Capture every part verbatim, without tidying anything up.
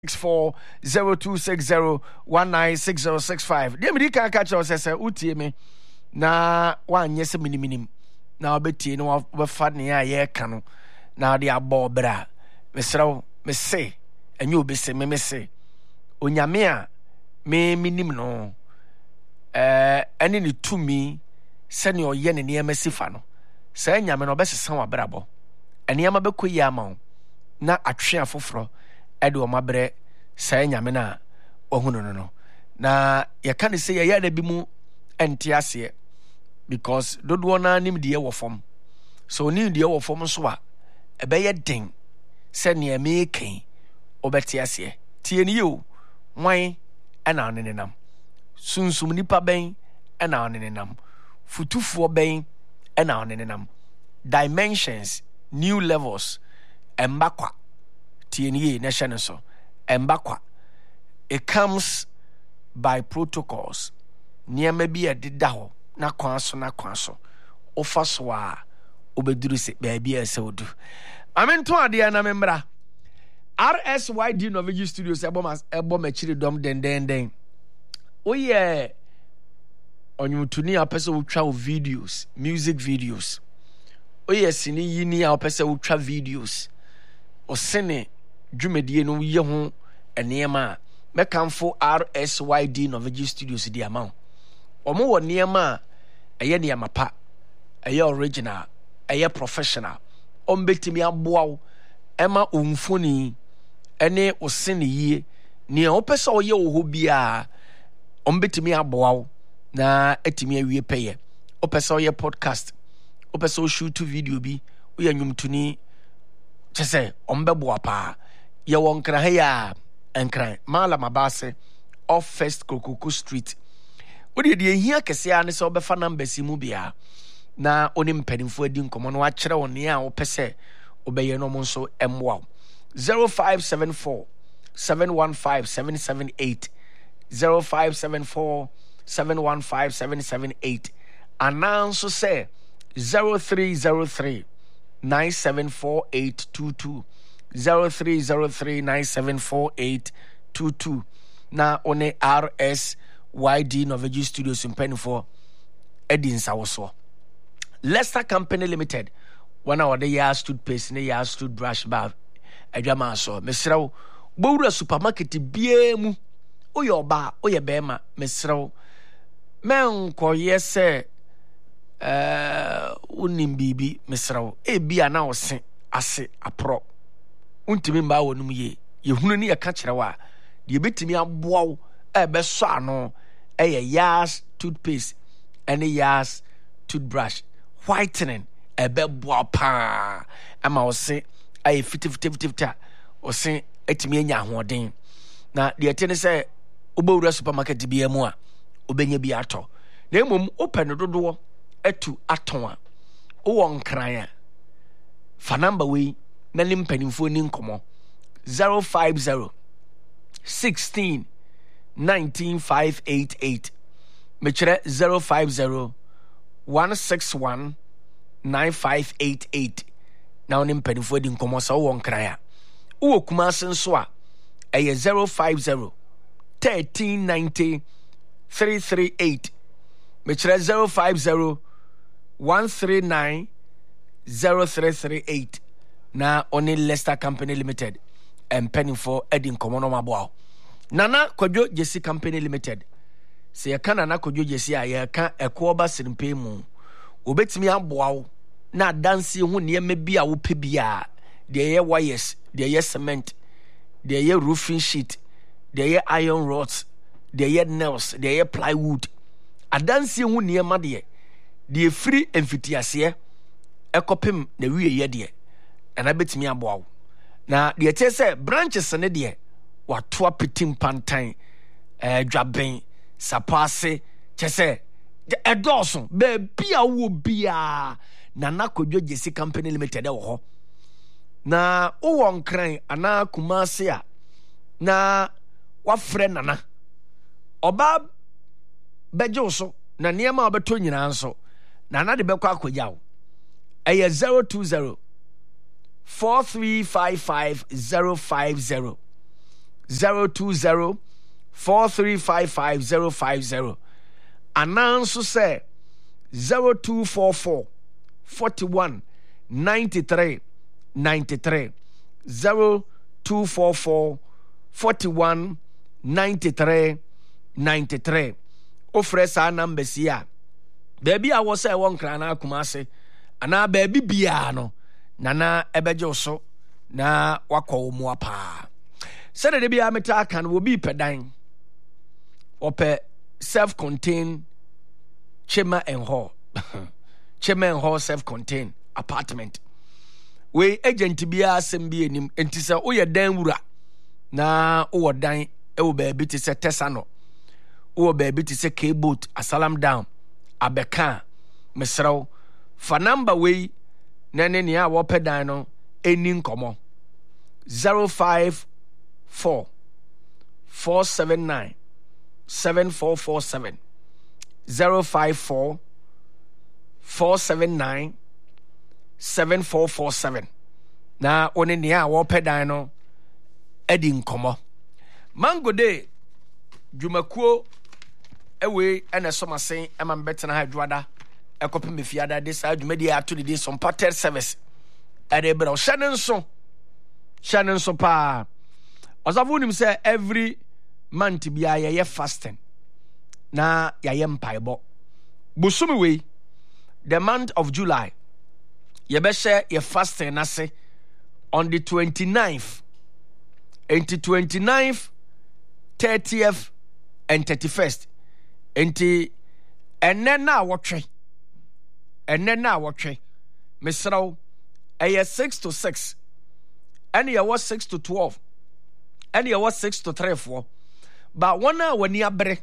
six four zero two six zero one nine six zero six five. Dear me, can catch us as a uti me na one yes, minim now betty no of fat near ye canoe. Now they are bobra. Miss Row, Miss say, and you be say, me say, Unyamea, me minim no. Eh, and in it to me, send your yen in near Messifano. Say, Yaman or best some brabo. And Yamabeku Yamon, not a tria for fro. Edo mabre say nyamena ohunu no no na ya kan say ya na bi mu entiase because dodo na nim de wo fom so ni de wo fom so a ebeye den se ne mekan obetiase tie ni yo wan ana onenenam sunsum nipa ben ana onenenam futufuo ben ana onenenam dimensions new levels embakwa T N A nation so embakwa. It comes by protocols. Near maybe a did daho na kwanso na kwanso. Ofa swa obeduru se baby e se odu. Amen to ade na membra. R S Y D Noveji Studios ebomas ebom achiri dom den den den. Oye onyumtuni apese wotwa videos, music videos. Oye sini yini apese wotwa videos. Osene dwumedie no ye ho enema mekamfo R S Y D Noveji Studios di ama omo wo niema eye niema pa eye original eye professional ombetimi aboawo ema omfoni ene osene yie ne opese oye wo ho bia ombetimi aboawo na etimi awie peye opese oye podcast opese o shoot video bi oye nwumtuni chese ombebo apa ye won kra ya enkran mala mabase off First Kokoko Street odi de hia kese a ne se obefa number si mu bia na oni mpanimfo adi nkomo no a kire woni a opese obeye no mo nso emwa zero five seven four seven one five seven seven eight zero five seven four seven one five seven seven eight announce say zero three zero three nine seven four eight two two zero three zero three nine seven four eight two two na one R S Y D Noveji Studios in Pennyfor Edin Sawoso Leicester Company Limited one hour the year stood pace ne year stood brush bar adwama so mesrew bowura supermarket biemu oyo ba oye bema mesrew men koye se eh unim bibi mesrew e bia na ose ase apro untimi mba wonum ye yehunu ne yeka kirewa de betimi aboawo e be so ano e ye yas toothpaste ene yas toothbrush whitening e be boa pa ama ose ay fitifitifitifita ose etimi anya ahoden na de ete ne se obowura supermarket bia mu a obenya bi ato na emom open dodo etu aton a wo nkran a fa number we na nim panimfo ni nkomo zero five zero sixteen nineteen five eight eight mechere zero five zero one six one nine five eight eight na nim panimfo di nkomo sa wo nkran a wo kuma senso a eye zero five zero thirteen ninety three three eight mechere zero five zero one three nine zero three three eight na oni Leicester Company Limited and penny for Edin Komono Mabwa. Nana Kojo Jesse Company Limited. Say a canana Kojo Jesse a can a quaба simpe moon. Ubet me up wow. Na dancy who near me be a whoopibia. The air wires, the air cement, the air roofing sheet, the air iron rods, the air nails, the air plywood. A dancy who near Madie. The free amphitheater. A copim the rear yedie. And I bet me a bow. Now, the say branches and idea what two pitim pantine, eh, drabbing, sapase, chese, a dawson, baby, a would be a Nana Kojo Jesse Company Limited. Oh, na oh, one crying, Anna Kumasia. Na what friend Nana? Obab Bejoso, na near my between answer. Nana de Bekwa Koyao. A zero two zero. Four three five five zero five zero zero two zero four three five five zero five zero. Announce say zero two four four forty one ninety three ninety three zero two four four forty one ninety three ninety three. Ofre sa number sia. Baby I was say one krana Kumasi. Ana baby bia no nana ebejo so na wakɔ mu apa. Said the bia meta kan will be pedan. Ope self-contained chamber and hall. Chamber and hall self-contained apartment. We agent bia sembi enim enti se woyɛ dan wura na wo dan e wo baabi te se Tesano. Wo baabi te se K-boat asalam down abeka mesraw fa number we na ne ne a wo pedan no eni nkomo zero five four four seven nine seven four four seven zero five four four seven nine seven four four seven. Na one ne a wo pedan no edi nkomo Mango Day dwumakuo ewe ene somasen ema mbetena ha dwada ekope mefiada de sa dwumadi ato de some parted service ade bro shanen so shanen so pa osafo nim say every month bia ye fasting na ye mpaibo busumi we the month of July ye be share ye fasting na se on the twenty-ninth into twenty-ninth thirtieth and thirty-first enti enne na wotwe enne na wotwe mesraw eye six to six ene ye was six to twelve ene ye was six to three four but one a wani abre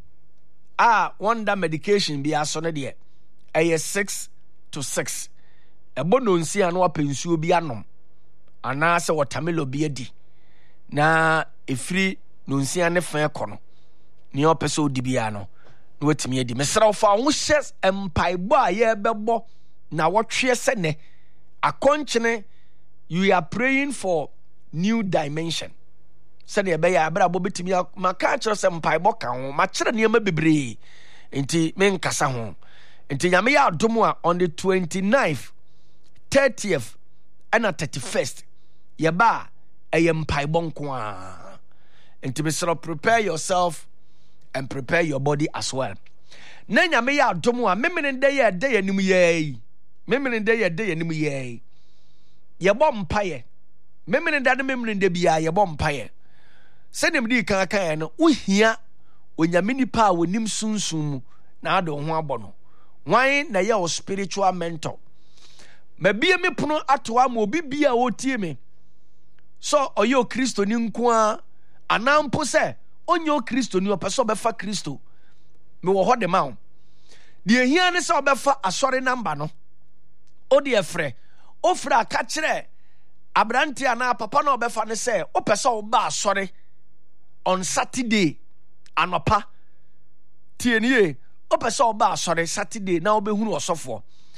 a one da medication bi aso ne de eye six to six ebono nsi anu apensuo bi anom ana se watermelon bi adi na efiri no nsi ane fa ekono ni opeso dibia no na watimi adi mesraw fa wo hye empaibo a ye bebo na wotwe se ne akonchene you are praying for new dimension said ye be ya abra bo betimi maka kire se empaibo ka ho ma kire ne ma bebre enti men kasa ho enti nyame ya adomo a on the twenty-ninth thirtieth and thirty-first ye ba eye empaibo nko a enti mesraw prepare yourself and prepare your body as well. Na nyame ya adomo a memene de ye de anim ye memene de ye de anim ye ye bom mpaye memene da de memene de bia ye bom mpaye se dem di kan kan no ohia onyame nipa a wonim sunsun mu na ado ho abono wan na ye o spiritual mentor mabie me pono ato am obi bia otie me so oyo Kristo ni nko a anampo se onyo Kristo ni opeso befa Kristo me wo ho de ma wo de ehia ne se obefa asori number no o de efre ofra aka kire abrante ana papa na obefa ne se opesa wo ba asori on Saturday anopa tienie opesa wo ba asori Saturday na obehunu osofo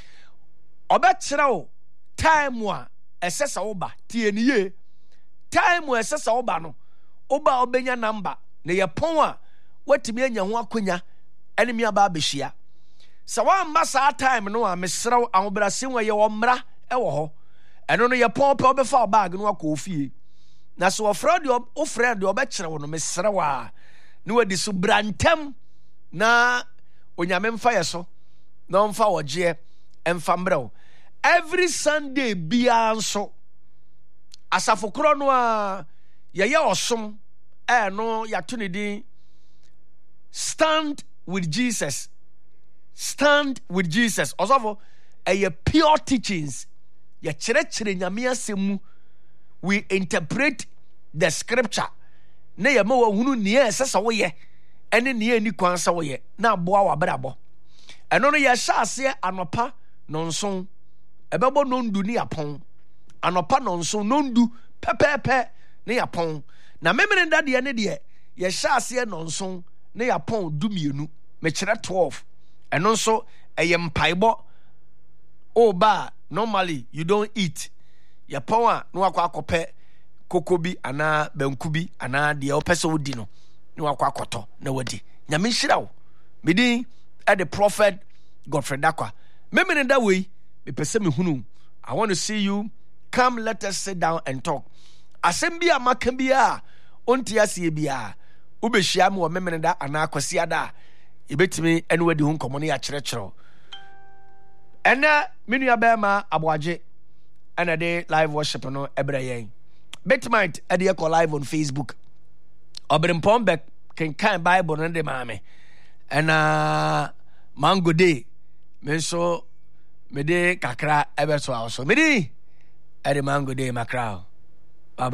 obekire wo time a esesa wo ba tienie time a esesa wo ba no oba obenya number na ye pon a watimi anya ho akonya ene mi aba abehia sa wa masa time no a mesrew ahobrase wa ye wo mra e wo ho eno no ye pon pe obefa bag no akọ ofie na so ofra de ofra de obekere wo no mesrew a ne wadi so brantem na onyame mfa ye so na mfa woje emfa mrew every Sunday bia nso asafokro no a ye ye osom eh no ya to ne din stand with Jesus stand with Jesus osofo eh pure teachings ya chere chere nyame asemu we interpret the scripture na ye ma wahunu ne esesa wo ye ene ne ani kwansa wo ye na aboa wa brabo eno no ye sha ase anopa nonson ebebo nondu ni apon anopa nonson nondu pepepe ne yapon na memene dade ne de ye sha ase nonson ne yapon dumienu me kire twelve eno nso eye mpaibo o ba normally you don't eat yapon a no akwa akope kokobi ana bankubi ana de opese wodi no ne wakwa akoto na wadi nyame hira wo medi at the prophet Godfrey Dakwa memene da we me pese me hunu I want to see you. Come, let us sit down and talk. Assembi amaka bia onti asie bia ubehia me wo memene da ana akwasi da ebetimi ene wadi hu nkomo ne ya kyerɛkyerɛ ene menu abema aboaje ene de live worship no ebra yen Bitmite ade call live on Facebook Obrimpom back can kan Bible no de maame ena Mango Day me so me de kakra ebe so aso me di ade Mango Day makra